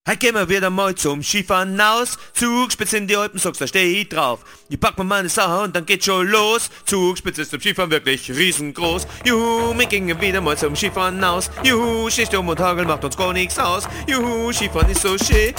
Halt gehen wir wieder mal zum Skifahren aus. Zugspitze in die Alpen, sagst, da steh ich drauf. Ich pack mir meine Sache und dann geht schon los. Zugspitze ist zum Skifahren wirklich riesengroß. Juhu, wir gingen wieder mal zum Skifahren aus. Juhu, Schneesturm und Hagel macht uns gar nichts aus. Juhu, Skifahren ist so schön.